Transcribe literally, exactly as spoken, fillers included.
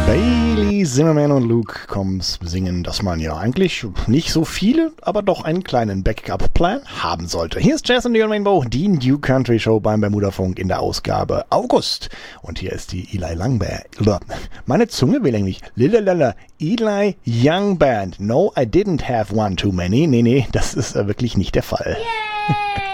Bailey Zimmerman und Luke Combs singen, dass man ja eigentlich nicht so viele, aber doch einen kleinen Backup-Plan haben sollte. Hier ist Jazz and the Rainbow, die New Country Show beim Bermuda-Funk in der Ausgabe August. Und hier ist die Eli Young Band. Meine Zunge will eigentlich. Lilalala. Eli Young Band. No, I didn't have one too many. Nee, nee, das ist äh, wirklich nicht der Fall. Yay!